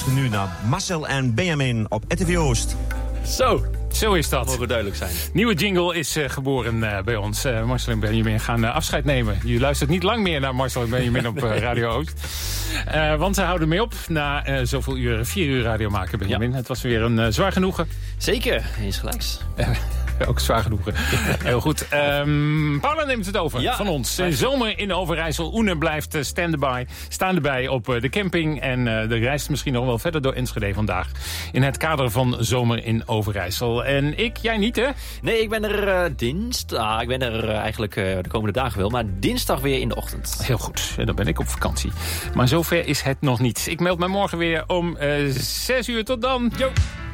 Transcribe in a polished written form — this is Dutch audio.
luistert nu naar Marcel en Benjamin op RTV Oost. Zo is dat. Mogen duidelijk zijn. Nieuwe jingle is geboren bij ons. Marcel en Benjamin gaan afscheid nemen. Je luistert niet lang meer naar Marcel en Benjamin op Radio Oost. Want ze houden mee op na zoveel uren, 4 uur radio maken, Benjamin. Ja. Het was weer een zwaar genoegen. Zeker, eens gelijks. Ook zwaar genoegen. Heel goed. Paula neemt het over van ons. Zomer in Overijssel. Oene blijft staan erbij op de camping. En de reist misschien nog wel verder door Enschede vandaag. In het kader van Zomer in Overijssel. En jij niet, hè? Nee, ik ben er dinsdag. Ik ben er eigenlijk de komende dagen wel. Maar dinsdag weer in de ochtend. Heel goed. Dan ben ik op vakantie. Maar zover is het nog niet. Ik meld mij morgen weer om 6 uur. Tot dan. Jo.